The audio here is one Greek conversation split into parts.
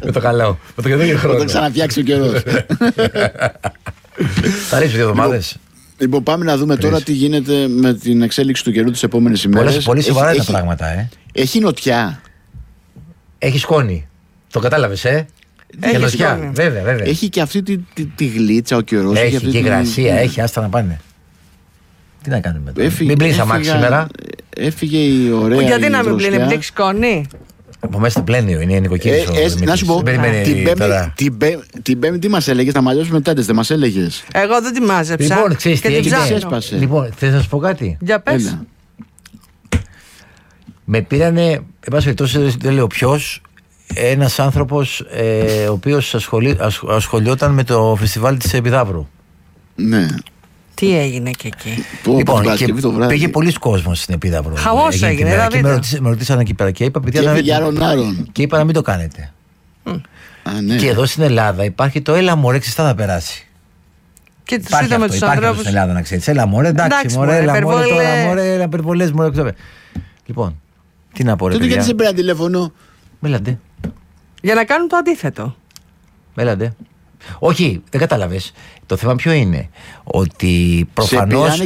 Με το καλό. Με το καινούργιο χρόνο. Θα το ξαναφτιάξει ο καιρός. Θα ρίξω 2 εβδομάδες. Λοιπόν, πάμε να δούμε τώρα τι γίνεται με την εξέλιξη του καιρού τις επόμενες ημέρες. Πολύ σοβαρά τα πράγματα, Έχει νοτιά. Έχει σκόνη. Το κατάλαβες, Έχει νοτιά. Βέβαια. Έχει και αυτή τη γλίτσα ο καιρός. Έχει και υγρασία, έχει, άστα να πάνε. Τι να κάνουμε τώρα. Μην πλύνεις αμάξι σήμερα. Έφυγε η ωραία. Γιατί να μην πλύνει, επειδή έχει σκόνη. Από μέσα στο πλένιο είναι η νοικοκύρη. Να σου πω, την Πέμπτη τι μας έλεγες, να μαλλιώσουμε τέντες, δεν μας έλεγες? Εγώ δεν τη μάζεψα. Λοιπόν, ξέρεις τι έγινε. Λοιπόν, θες να σου πω κάτι? Για πες. Με πήρανε, εν πάση περιπτώσει δεν λέω ποιος, ένας άνθρωπος ο οποίος ασχολιόταν με το φεστιβάλ της Επιδαύρου. Ναι. Τι έγινε και εκεί? Λοιπόν, και πήγε πολλοί κόσμος στην Επίδαυρο. Χαμός έγινε, και με ρωτήσαν εκεί πέρα και είπα, και είπα να μην το κάνετε. Ναι. Και εδώ στην Ελλάδα υπάρχει το έλα μωρέ, ξεστά θα περάσει. Και τους είδαμε τους ανθρώπους. Υπάρχει στην Ελλάδα να ξέρεις. Έλα μωρέ, εντάξει μωρέ, έλα μωρέ τώρα, μωρέ, έλα υπερβολές μωρέ. Λοιπόν, τι να πω ρε παιδιά. Τότε γιατί σε πήρα τηλέφωνο? Μέλαντε. Για να κάνουν το αντίθετο. Μέλαντε. Όχι, δεν κατάλαβες. Το θέμα ποιο είναι? Ότι προφανώς.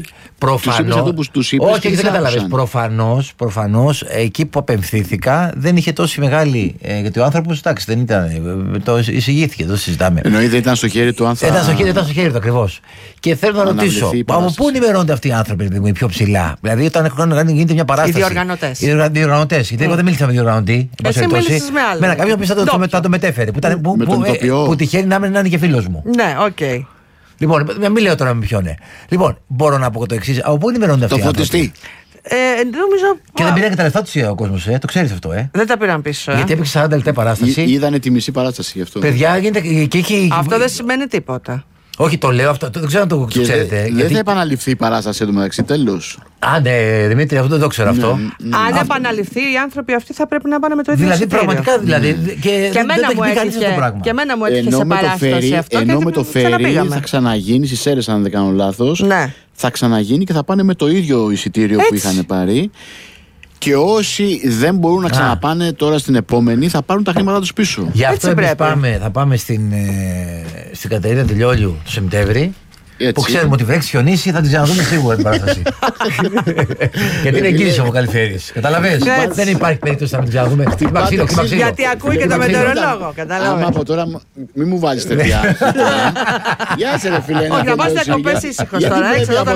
Όχι, δεν κατάλαβες. Προφανώς εκεί που απευθύνθηκα δεν είχε τόση μεγάλη. Γιατί ο άνθρωπος, εντάξει, δεν ήταν. Το εισηγήθηκε, το συζητάμε. Εννοείται δεν ήταν στο χέρι του άνθρωπου. Ήταν στο χέρι του ακριβώς. Και θέλω να ρωτήσω, από πού ενημερώνονται αυτοί οι άνθρωποι πιο ψηλά? Δηλαδή, όταν γίνεται μια παράσταση. Οι διοργανωτές. Γιατί εγώ δεν μίλησα με διοργανωτή. Εσύ μίλησες με άλλον. Με κάποιον που θα το μετέφερε. Που τυχαίνει να είναι και φίλος μου. Ναι, οκ. Λοιπόν, μην λέω τώρα με ποιον είναι. Λοιπόν, μπορώ να πω το εξής. Από πού ενημερώνονται αυτοί οι άνθρωποι? Το φωτιστή. Νομίζω. Και δεν πήραν και τα λεφτά του ο κόσμος, το ξέρεις αυτό, Δεν τα πήραν πίσω. Γιατί έπαιξε 40 λεπτά παράσταση. Είδανε τη μισή παράσταση γι' αυτό. Παιδιά, γίνεται και έχει. Αυτό δεν σημαίνει τίποτα. Όχι, το λέω αυτό, δεν ξέρω αν το ξέρετε. Δεν θα επαναληφθεί η παράσταση εντωμεταξύ, τέλος. Ναι, Δημήτρη, αυτό δεν το ξέρω αυτό. Αν επαναληφθεί, οι άνθρωποι αυτοί θα πρέπει να πάνε με το ίδιο εισιτήριο. Δηλαδή, πραγματικά. Και εμένα μου έτυχε σε παράσταση αυτό. Ενώ με το φέρι θα ξαναγίνει στις Σέρρες, αν δεν κάνω λάθος. Θα ξαναγίνει και θα πάνε με το ίδιο εισιτήριο που είχαν πάρει. Και όσοι δεν μπορούν να ξαναπάνε τώρα στην επόμενη θα πάρουν τα χρήματά τους πίσω. Γι' αυτό θα πάμε στην Κατερίνα Τηλιόλιου το Σεπτέμβρη. Που ξέρουμε ότι βρέξει χιονίσει, θα την ξαναδούμε σίγουρα την παράσταση. Γιατί είναι εγγύηση ο Καλυφέρης. Καταλαβες. Δεν υπάρχει περίπτωση να την ξαναδούμε. Γιατί ακούει και το μετεωρολόγο. Άμα από τώρα μην μου βάζεις τέτοια. Γεια σε ρε φίλε. Όχι, να πας διακοπές ήσυχος τώρα.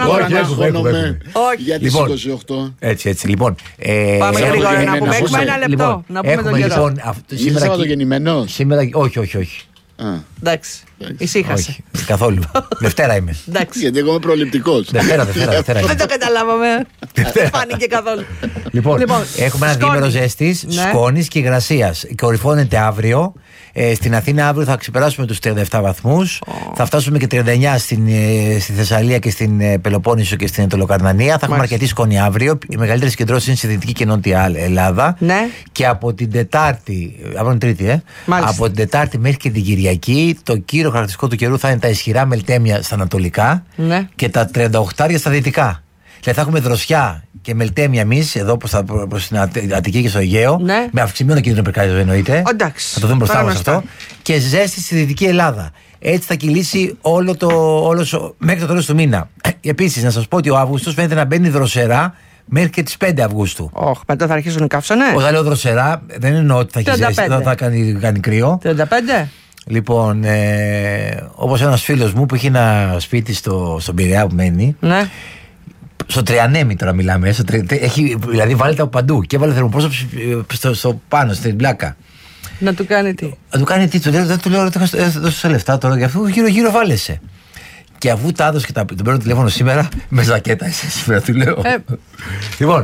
Όχι, για τις 28. Έτσι. Λοιπόν. Πάμε γρήγορα να πούμε. Έχουμε ένα λεπτό. Να πούμε τον καιρό. Είσαι Σαββατογεννημένος? Όχι. Εντάξει. Ησύχασε. Καθόλου. Δευτέρα είμαι. Γιατί εγώ είμαι προληπτικός. Δευτέρα. Δεν το καταλάβαμε. Φάνηκε καθόλου. Λοιπόν, έχουμε ένα διήμερο ζέστης, σκόνης και υγρασίας. Κορυφώνεται αύριο. Στην Αθήνα αύριο θα ξεπεράσουμε τους 37 βαθμούς. Θα φτάσουμε και 39 στη Θεσσαλία και στην Πελοπόννησο και στην Ετωλοκαρνανία. Θα έχουμε αρκετή σκόνη αύριο. Οι μεγαλύτερες συγκεντρώσεις είναι στη Δυτική και Νότια Ελλάδα. Και από την Τετάρτη, αύριο είναι Τρίτη, από την Τετάρτη μέχρι και την Κυριακή, το κύριο χαρακτηριστικό του καιρού θα είναι τα ισχυρά μελτέμια στα ανατολικά και τα 38 στα δυτικά. Δηλαδή θα έχουμε δροσιά και μελτέμια εμείς εδώ προς την Αττική και στο Αιγαίο. Με αυξημένο κίνδυνο πυρκαγιών εννοείται. Θα το δούμε μπροστά μας αυτό. Και ζέστη στη Δυτική Ελλάδα. Έτσι θα κυλήσει μέχρι το τέλος του μήνα. Επίσης, να σας πω ότι ο Αύγουστος φαίνεται να μπαίνει δροσερά μέχρι και τις 5 Αυγούστου. Μετά θα αρχίσουν οι καύσονες. Όταν λέω δροσερά, δεν εννοώ ότι θα έχει ζέστη, θα κάνει κρύο. 35. Λοιπόν, όπως ένας φίλος μου που έχει ένα σπίτι στον Πειραιά που μένει. Στο Τριανέμι τώρα μιλάμε. Έχει δηλαδή βάλει από παντού και έβαλε θερμοπρόσωπο στο πάνω, στην πλάκα. Να του κάνει τι? Να του κάνει τι, δεν του λέω ότι θα δώσω λεφτά τώρα, γι' αυτό γύρω βάλεσαι. Και αφού τα έδωσε και τον παίρνω τηλέφωνο σήμερα, με ζακέτα εσύ σήμερα του λέω. Λοιπόν,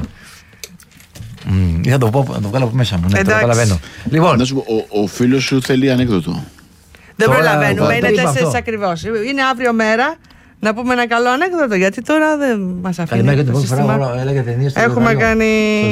θα το βγάλω από μέσα μου, ναι, το καταλαβαίνω. Λοιπόν, να σου πω, ο φίλος σου θέλει ανέκδοτο. Δεν προλαβαίνουμε, είναι 4 ακριβώς. Είναι αύριο μέρα. Να πούμε ένα καλό ανέκδοτο, γιατί τώρα δεν μας αφήνει. Καλημέρα, την φορά έλεγα ταινίες. Έχουμε κάνει.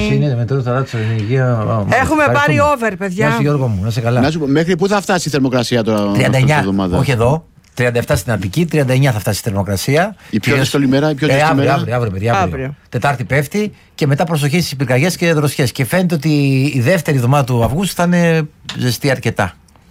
Έχουμε πάρει over, παιδιά. Να σου Γιώργο μου, να σε καλά. Μέχρι πού θα φτάσει η θερμοκρασία τώρα? 39, όχι εδώ. 37 στην Αττική, 39 θα φτάσει η θερμοκρασία. Η πιο δύσκολη μέρα, η πιο δύσκολη μέρα. Αύριο. Τετάρτη πέφτει και μετά προσοχή στις πυρκαγιές και δροσιές. Και φαίνεται ότι η δεύτερη εβδομάδα του Αυγούστου θα είναι ζεστή αρκετά.